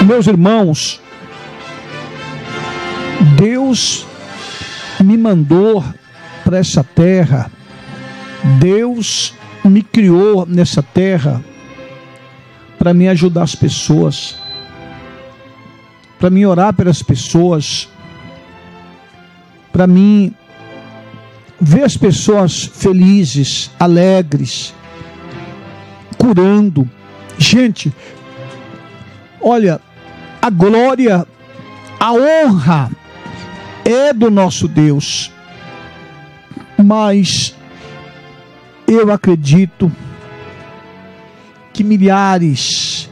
Meus irmãos, Deus me mandou para essa terra, Deus me criou nessa terra para me ajudar as pessoas, para me orar pelas pessoas, para mim ver as pessoas felizes, alegres, curando. Gente, olha, a glória, a honra é do nosso Deus, mas eu acredito que milhares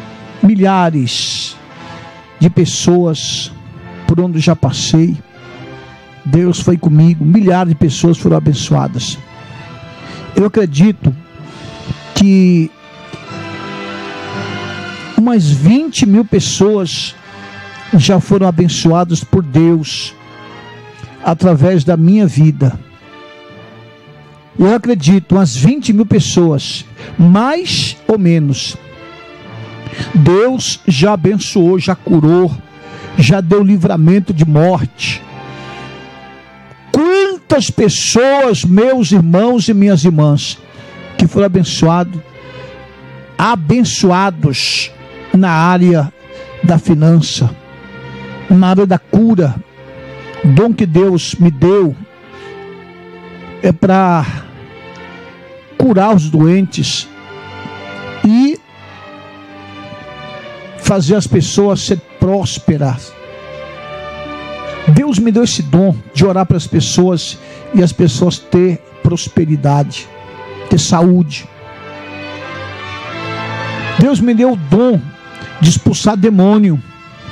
de pessoas por onde já passei, Deus foi comigo, milhares de pessoas foram abençoadas. Eu acredito que umas 20 mil pessoas já foram abençoadas por Deus através da minha vida. Eu acredito, umas 20 mil pessoas, mais ou menos, Deus já abençoou, já curou, já deu livramento de morte. Quantas pessoas, meus irmãos e minhas irmãs, que foram abençoados na área da finança, na área da cura. O dom que Deus me deu é para curar os doentes e fazer as pessoas ser prósperas. Deus me deu esse dom de orar para as pessoas e as pessoas ter prosperidade, ter saúde. Deus me deu o dom de expulsar demônio.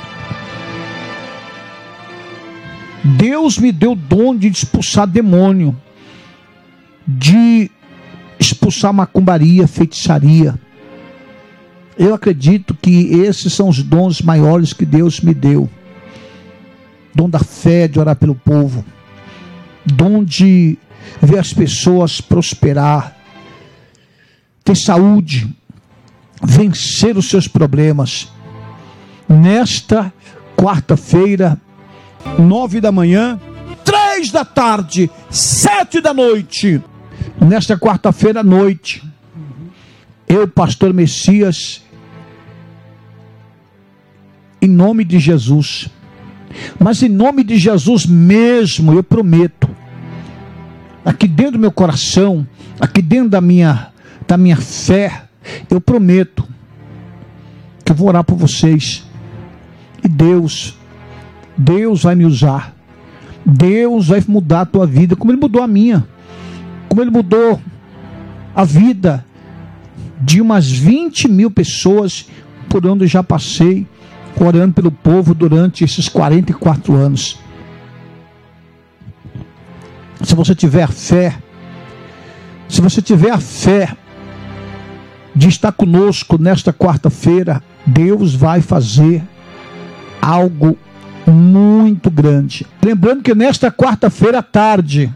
Deus me deu o dom de expulsar demônio, de expulsar macumbaria, feitiçaria. Eu acredito que esses são os dons maiores que Deus me deu. Dom da fé, de orar pelo povo. Dom de ver as pessoas prosperar, ter saúde, vencer os seus problemas. Nesta quarta-feira, 9 da manhã, 3 da tarde, 7 da noite. Nesta quarta-feira à noite, eu, pastor Messias, em nome de Jesus, mas em nome de Jesus mesmo, eu prometo, aqui dentro do meu coração, aqui dentro da minha fé, eu prometo que eu vou orar por vocês. E Deus vai me usar. Deus vai mudar a tua vida, como Ele mudou a minha, como Ele mudou a vida de umas 20 mil pessoas por onde eu já passei, orando pelo povo durante esses 44 anos. Se você tiver a fé, de estar conosco nesta quarta-feira, Deus vai fazer algo muito grande. Lembrando que nesta quarta-feira à tarde,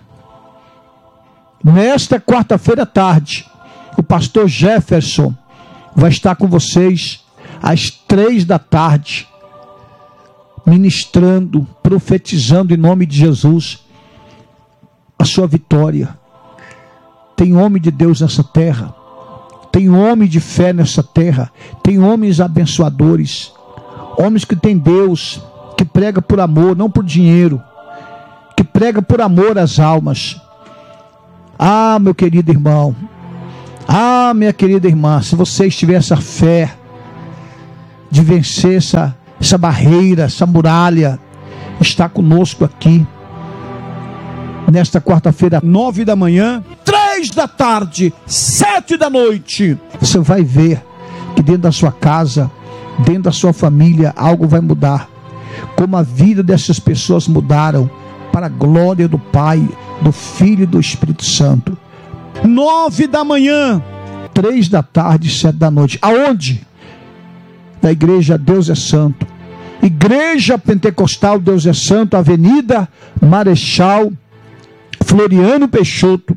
o pastor Jefferson vai estar com vocês às 3 da tarde, ministrando, profetizando em nome de Jesus a sua vitória. Tem homem de Deus nessa terra, tem homem de fé nessa terra, tem homens abençoadores, homens que têm Deus, que prega por amor, não por dinheiro, que prega por amor às almas. Ah, meu querido irmão, ah, minha querida irmã, se você tiver essa fé de vencer essa barreira, essa muralha, está conosco aqui nesta quarta-feira, 9 da manhã, 3 da tarde, 7 da noite. Você vai ver que dentro da sua casa, dentro da sua família, algo vai mudar. Como a vida dessas pessoas mudaram para a glória do Pai, do Filho e do Espírito Santo. 9 da manhã, 3 da tarde, 7 da noite. Aonde? Da igreja Deus é Santo, Igreja Pentecostal Deus é Santo, Avenida Marechal Floriano Peixoto,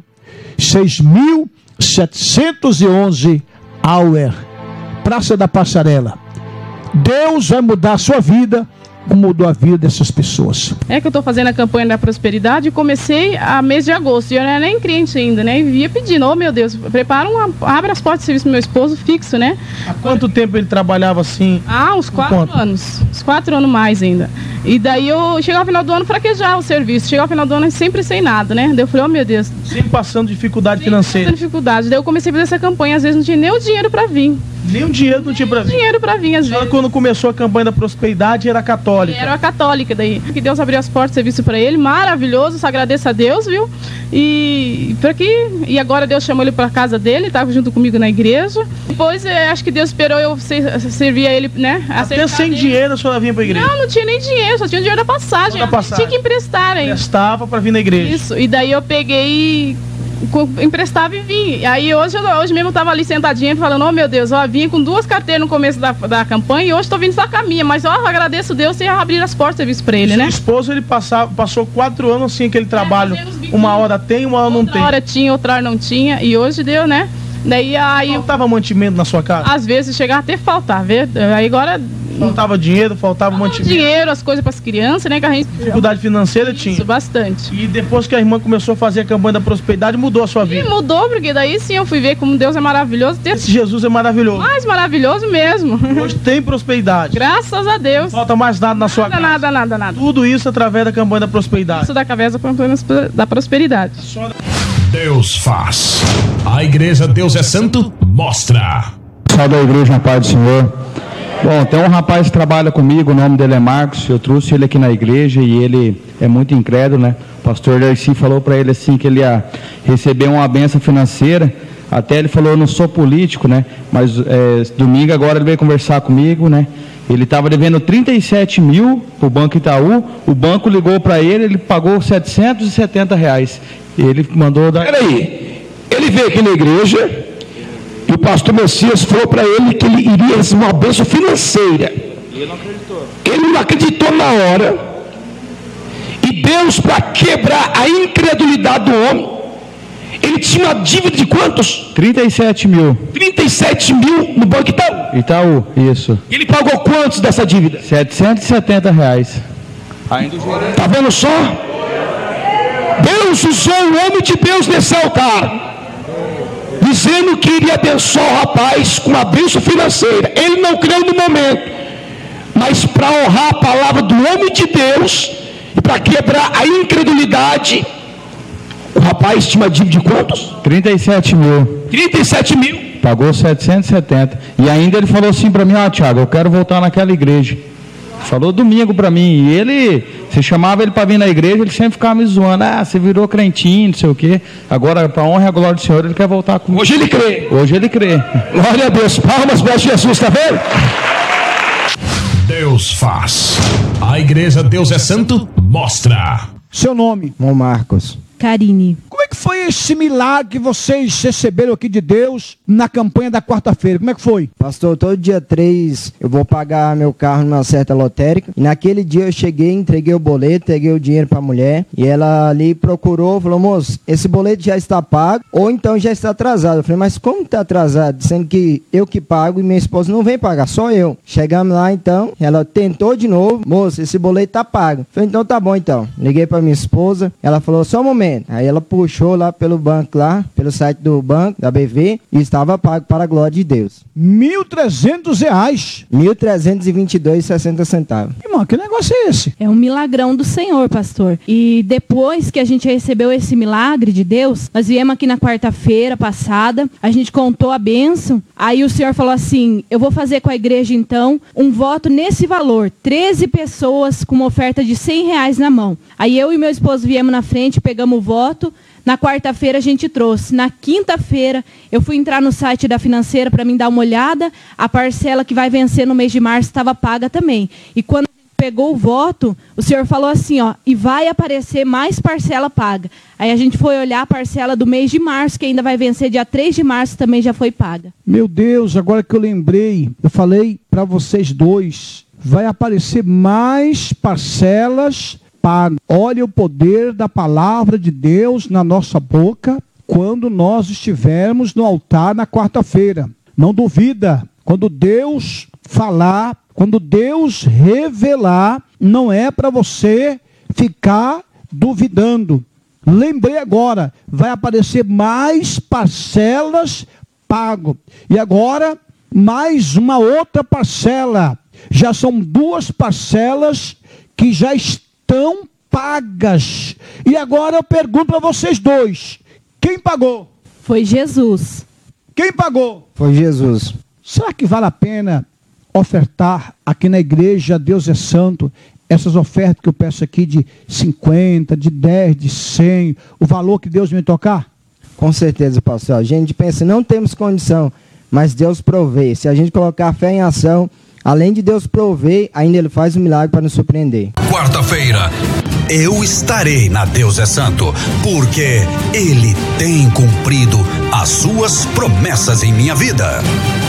6.711 Auer, Praça da Passarela. Deus vai mudar a sua vida, como mudou a vida dessas pessoas. É que eu estou fazendo a campanha da prosperidade e comecei a mês de agosto. E eu não era nem cliente ainda, né? E ia pedindo, oh meu Deus, abre as portas de serviço pro meu esposo fixo, né? Há quanto tempo ele trabalhava assim? Uns 4 anos. Uns 4 anos mais ainda. E daí eu chegava ao final do ano fraquejava o serviço. Chegava ao final do ano sempre sem nada, né? Daí eu falei, oh meu Deus. Sempre passando dificuldade financeira. Passando dificuldade. Daí eu comecei a fazer essa campanha, às vezes não tinha nem o dinheiro para vir. Nem o dinheiro não tinha para vir? Dinheiro para vir, às vezes. Quando começou a campanha da prosperidade, era católica? Era católica, daí. Que Deus abriu as portas de serviço para ele, maravilhoso, só agradeço a Deus, viu? E agora Deus chamou ele para casa dele, estava junto comigo na igreja. Depois, acho que Deus esperou eu servir a ele, né? Até sem dinheiro a senhora vinha para a igreja? Não tinha nem dinheiro, só tinha o dinheiro da passagem. Tinha que emprestar, hein? Emprestava para vir na igreja. Isso, e daí eu peguei emprestava e vinha. Aí hoje mesmo eu tava ali sentadinha falando, oh meu Deus, eu vinha com 2 carteiras no começo da campanha e hoje tô vindo só com a minha, mas eu agradeço Deus e abrir as portas de serviço pra ele, né? Seu esposo, ele passou 4 anos assim, aquele trabalho, uma hora tem, uma hora não tem. Uma hora tinha, outra hora não tinha, e hoje deu, né? Daí aí... Faltava mantimento na sua casa? Às vezes chegava até faltar, vê? Aí agora... Faltava dinheiro, faltava mantimento? Dinheiro, as coisas para as crianças, né? Que a gente... Dificuldade financeira tinha? Isso, bastante. E depois que a irmã começou a fazer a campanha da prosperidade, mudou a sua vida? E mudou, porque daí sim eu fui ver como Deus é maravilhoso. Esse Jesus é maravilhoso? Mais maravilhoso mesmo. Hoje tem prosperidade? Graças a Deus. Não falta mais nada na sua casa? Nada. Tudo isso através da campanha da prosperidade? Isso através da campanha da prosperidade. Deus faz. A igreja Deus é Santo mostra. Salve a igreja, na paz do Senhor. Bom, tem um rapaz que trabalha comigo, o nome dele é Marcos. Eu trouxe ele aqui na igreja e ele é muito incrédulo, né? O pastor Darcy falou para ele assim que ele ia receber uma benção financeira. Até ele falou, eu não sou político, né? Mas domingo agora ele veio conversar comigo, né? Ele estava devendo 37 mil para o Banco Itaú. O banco ligou para ele pagou R$770. Ele mandou dar... Peraí, ele veio aqui na igreja e o pastor Messias falou para ele que ele iria receber uma bênção financeira. Ele não acreditou. Ele não acreditou na hora. E Deus, para quebrar a incredulidade do homem, ele tinha uma dívida de quantos? 37 mil. 37 mil no Banco Itaú. Itaú, isso. Ele pagou quantos dessa dívida? R$770. Tá vendo só? Deus usou o homem de Deus nesse altar, dizendo que iria abençoar o rapaz com uma bênção financeira. Ele não creu no momento, mas para honrar a palavra do homem de Deus e para quebrar a incredulidade, o rapaz tinha uma dívida de quantos? 37 mil. 37 mil. Pagou 770. E ainda ele falou assim para mim, Tiago, eu quero voltar naquela igreja. Falou domingo para mim. E você chamava ele para vir na igreja, ele sempre ficava me zoando. Você virou crentinho, não sei o quê. Agora, para a honra e a glória do Senhor, ele quer voltar comigo. Hoje ele crê. Hoje ele crê. Glória a Deus. Palmas para Jesus, está vendo? Deus faz. A igreja Deus é Santo mostra. Seu nome? Bom Marcos. Karine. Como é que foi esse milagre que vocês receberam aqui de Deus na campanha da quarta-feira? Como é que foi? Pastor, todo dia 3 eu vou pagar meu carro numa certa lotérica. E naquele dia eu cheguei, entreguei o boleto, peguei o dinheiro para a mulher. E ela ali procurou, falou, moço, esse boleto já está pago ou então já está atrasado. Eu falei, mas como está atrasado? Sendo que eu que pago e minha esposa não vem pagar, só eu. Chegamos lá então, ela tentou de novo, moço, esse boleto está pago. Eu falei, então tá bom então. Liguei para minha esposa, ela falou, só um momento. Aí ela puxou lá pelo banco lá, pelo site do banco, da BV, e estava pago para a glória de Deus. R$1.300. R$1.322,60. Irmão, que negócio é esse? É um milagrão do Senhor, pastor. E depois que a gente recebeu esse milagre de Deus, nós viemos aqui na quarta-feira passada, a gente contou a bênção, aí o Senhor falou assim, eu vou fazer com a igreja então um voto nesse valor, 13 pessoas com uma oferta de R$100 na mão. Aí eu e meu esposo viemos na frente, pegamos o voto. Na quarta-feira a gente trouxe. Na quinta-feira eu fui entrar no site da financeira para mim dar uma olhada. A parcela que vai vencer no mês de março estava paga também. E quando a gente pegou o voto, o senhor falou assim, e vai aparecer mais parcela paga. Aí a gente foi olhar a parcela do mês de março, que ainda vai vencer dia 3 de março, também já foi paga. Meu Deus, agora que eu lembrei, eu falei para vocês dois, vai aparecer mais parcelas pago. Olha o poder da palavra de Deus na nossa boca quando nós estivermos no altar na quarta-feira. Não duvida, quando Deus falar, Quando Deus revelar, não é para você ficar duvidando. Lembrei agora, vai aparecer mais parcelas pago. E agora, mais uma outra parcela. Já são 2 parcelas que já estão pagas. E agora eu pergunto para vocês dois: quem pagou? Foi Jesus. Quem pagou? Foi Jesus. Será que vale a pena ofertar aqui na igreja Deus é Santo, essas ofertas que eu peço aqui de 50, de 10, de 100, o valor que Deus me tocar? Com certeza, pastor. A gente pensa, não temos condição, mas Deus provê. Se a gente colocar a fé em ação, além de Deus prover, ainda Ele faz um milagre para nos surpreender. Quarta-feira, eu estarei na Deus é Santo, porque Ele tem cumprido as suas promessas em minha vida.